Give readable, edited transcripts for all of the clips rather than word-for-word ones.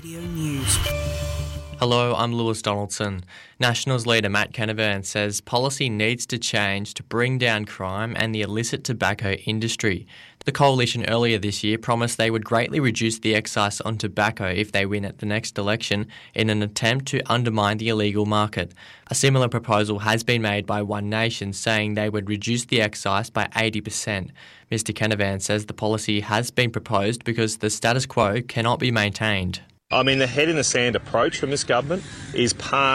Radio News. Hello, I'm Lewis Donaldson. Nationals leader Matt Canavan says policy needs to change to bring down crime and the illicit tobacco industry. The coalition earlier this year promised they would greatly reduce the excise on tobacco if they win at the next election in an attempt to undermine the illegal market. A similar proposal has been made by One Nation, saying they would reduce the excise by 80%. Mr Canavan says the policy has been proposed because the status quo cannot be maintained. I mean, the head-in-the-sand approach from this government is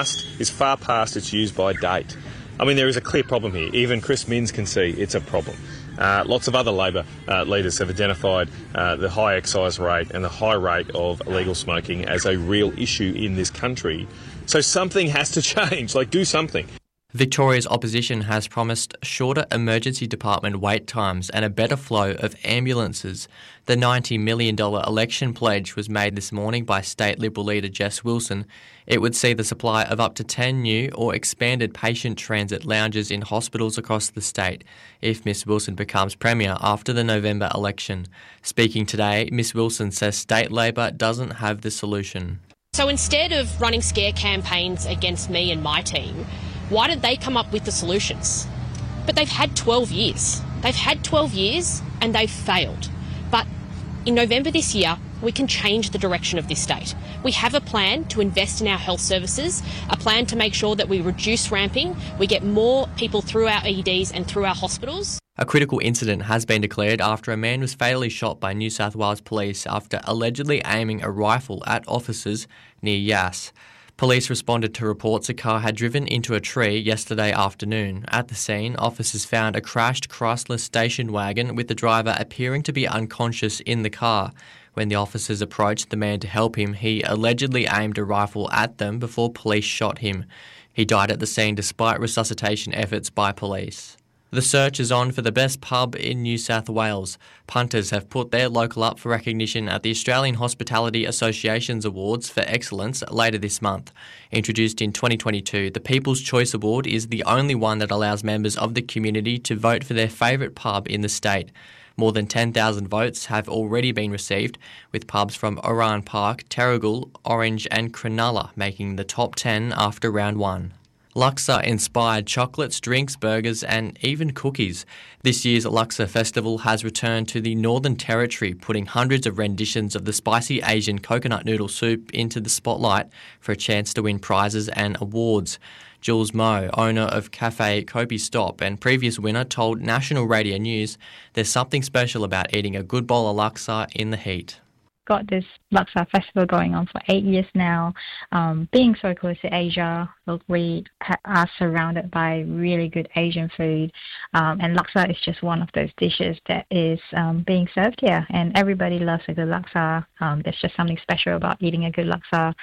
far past its use-by date. I mean, there is a clear problem here. Even Chris Minns can see it's a problem. Lots of other Labor leaders have identified the high excise rate and the high rate of illegal smoking as a real issue in this country. So something has to change. Do something. Victoria's opposition has promised shorter emergency department wait times and a better flow of ambulances. The $90 million election pledge was made this morning by State Liberal leader Jess Wilson. It would see the supply of up to 10 new or expanded patient transit lounges in hospitals across the state if Ms Wilson becomes Premier after the November election. Speaking today, Ms Wilson says State Labor doesn't have the solution. So instead of running scare campaigns against me and my team, why did they come up with the solutions? But they've had 12 years. They've had 12 years and they've failed. But in November this year, we can change the direction of this state. We have a plan to invest in our health services, a plan to make sure that we reduce ramping, we get more people through our EDs and through our hospitals. A critical incident has been declared after a man was fatally shot by New South Wales Police after allegedly aiming a rifle at officers near Yass. Police responded to reports a car had driven into a tree yesterday afternoon. At the scene, officers found a crashed Chrysler station wagon with the driver appearing to be unconscious in the car. When the officers approached the man to help him, he allegedly aimed a rifle at them before police shot him. He died at the scene despite resuscitation efforts by police. The search is on for the best pub in New South Wales. Punters have put their local up for recognition at the Australian Hospitality Association's Awards for Excellence later this month. Introduced in 2022, the People's Choice Award is the only one that allows members of the community to vote for their favourite pub in the state. More than 10,000 votes have already been received, with pubs from Oran Park, Terrigal, Orange and Cronulla making the top 10 after round 1. Luxor-inspired chocolates, drinks, burgers and even cookies. This year's Luxor Festival has returned to the Northern Territory, putting hundreds of renditions of the spicy Asian coconut noodle soup into the spotlight for a chance to win prizes and awards. Jules Moe, owner of Cafe Kopi Stop and previous winner, told National Radio News there's something special about eating a good bowl of Luxor in the heat. Got this Luxor Festival going on for 8 years now. Being so close to Asia, we are surrounded by really good Asian food, and Luxor is just one of those dishes that is being served here, and everybody loves a good Luxor. There's just something special about eating a good Luxor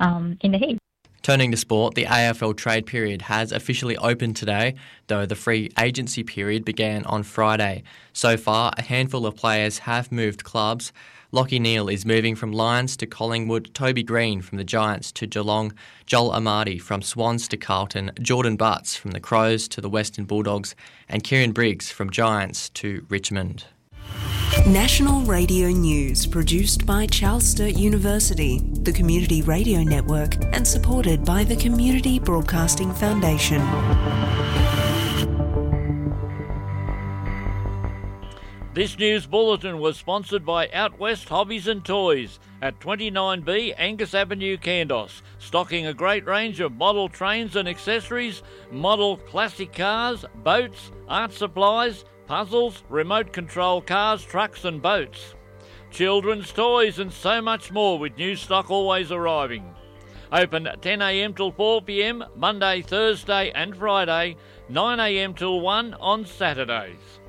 in the heat. Turning to sport, the AFL trade period has officially opened today, though the free agency period began on Friday. So far, a handful of players have moved clubs. Lachie Neale is moving from Lions to Collingwood, Toby Green from the Giants to Geelong, Joel Amadi from Swans to Carlton, Jordan Butts from the Crows to the Western Bulldogs, and Kieran Briggs from Giants to Richmond. National Radio News, produced by Charles Sturt University, the Community Radio Network, and supported by the Community Broadcasting Foundation. This news bulletin was sponsored by Out West Hobbies and Toys at 29B Angus Avenue, Kandos, stocking a great range of model trains and accessories, model classic cars, boats, art supplies, puzzles, remote control cars, trucks and boats. Children's toys and so much more, with new stock always arriving. Open 10am till 4pm, Monday, Thursday and Friday, 9am till 1 on Saturdays.